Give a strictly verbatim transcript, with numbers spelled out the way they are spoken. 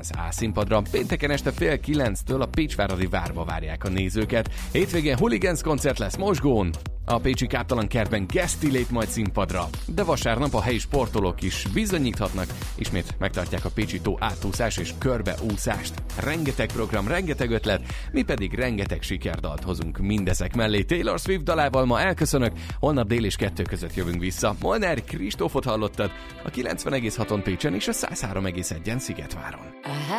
Színház A színpadra. Pénteken este fél kilenctől a Pécsváradi Várba várják a nézőket. Hétvégén Hooligans koncert lesz Mosgón. A pécsi Káptalan kertben Geszti lép majd színpadra, de vasárnap a helyi sportolók is bizonyíthatnak, ismét megtartják a pécsi tó átúszás és körbeúszást. Rengeteg program, rengeteg ötlet, mi pedig rengeteg sikerdalt hozunk mindezek mellé. Taylor Swift dalával ma elköszönök, holnap dél és kettő között jövünk vissza. Molnár Kristófot hallottad a kilencven egész haton Pécsen és a száz három egész egyen Szigetváron.